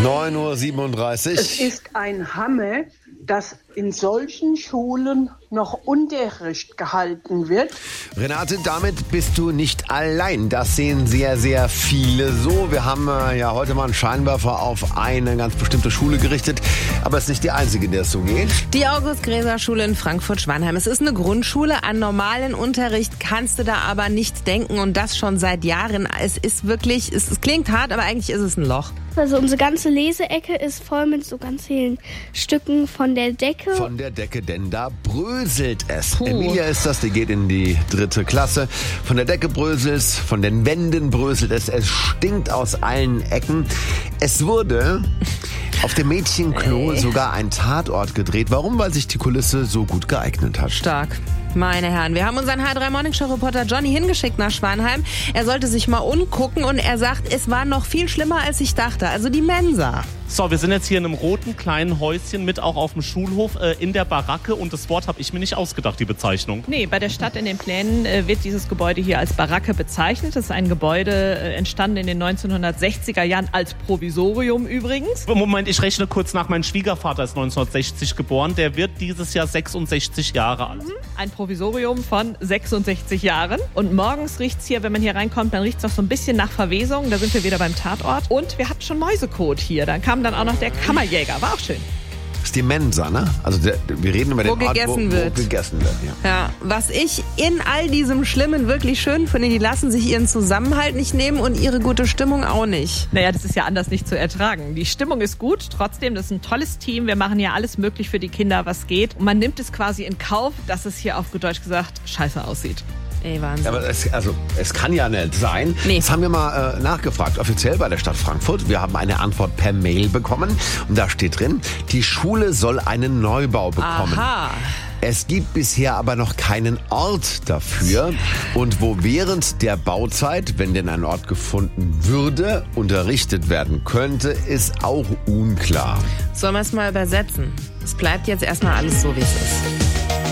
9:37 Uhr. Es ist ein Hammer, dass in solchen Schulen noch Unterricht gehalten wird. Renate, damit bist du nicht allein. Das sehen sehr, sehr viele so. Wir haben ja heute mal einen Scheinwerfer auf eine ganz bestimmte Schule gerichtet. Aber es ist nicht die einzige, der es so geht. Die August-Gräser-Schule in Frankfurt-Schwanheim. Es ist eine Grundschule. An normalen Unterricht kannst du da aber nicht denken. Und das schon seit Jahren. Es ist wirklich, es klingt hart, aber eigentlich ist es ein Loch. Also unsere ganze Leseecke ist voll mit so ganz vielen Stücken von der Decke. Von der Decke, denn da bröselt es. Puh. Emilia ist das, die geht in die 3. Klasse. Von der Decke bröselt es, von den Wänden bröselt es. Es stinkt aus allen Ecken. Es wurde auf dem Mädchenklo sogar ein Tatort gedreht. Warum? Weil sich die Kulisse so gut geeignet hat. Stark. Meine Herren, wir haben unseren H3 Morning Show Reporter Johnny hingeschickt nach Schwanheim. Er sollte sich mal umgucken und er sagt, es war noch viel schlimmer, als ich dachte. Also die Mensa. So, wir sind jetzt hier in einem roten kleinen Häuschen mit auch auf dem Schulhof in der Baracke und das Wort habe ich mir nicht ausgedacht, die Bezeichnung. Nee, bei der Stadt in den Plänen wird dieses Gebäude hier als Baracke bezeichnet. Das ist ein Gebäude entstanden in den 1960er Jahren als Provisorium übrigens. Moment, ich rechne kurz nach. Mein Schwiegervater ist 1960 geboren. Der wird dieses Jahr 66 Jahre alt. Ein Provisorium von 66 Jahren. Und morgens riecht's hier, wenn man hier reinkommt, dann riecht's noch so ein bisschen nach Verwesung. Da sind wir wieder beim Tatort. Und wir hatten schon Mäusekot hier. Dann kam dann auch noch der Kammerjäger. War auch schön. Das ist die Mensa, ne? Also wir reden über den Ort, wo gegessen wird, ja. Ja, was ich in all diesem Schlimmen wirklich schön finde, die lassen sich ihren Zusammenhalt nicht nehmen und ihre gute Stimmung auch nicht. Naja, das ist ja anders nicht zu ertragen. Die Stimmung ist gut, trotzdem, das ist ein tolles Team. Wir machen ja alles möglich für die Kinder, was geht. Und man nimmt es quasi in Kauf, dass es hier auf gut Deutsch gesagt scheiße aussieht. Ey, Wahnsinn. Aber es kann ja nicht sein. Nee. Das haben wir mal nachgefragt, offiziell bei der Stadt Frankfurt. Wir haben eine Antwort per Mail bekommen. Und da steht drin, die Schule soll einen Neubau bekommen. Aha. Es gibt bisher aber noch keinen Ort dafür. Und wo während der Bauzeit, wenn denn ein Ort gefunden würde, unterrichtet werden könnte, ist auch unklar. Sollen wir es mal übersetzen? Es bleibt jetzt erstmal alles so, wie es ist.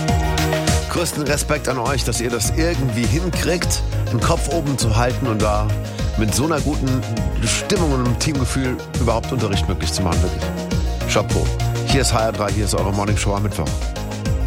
Größten Respekt an euch, dass ihr das irgendwie hinkriegt, den Kopf oben zu halten und da mit so einer guten Stimmung und einem Teamgefühl überhaupt Unterricht möglich zu machen. Wirklich. Chapeau. Hier ist HR3, hier ist eure Morning Show am Mittwoch.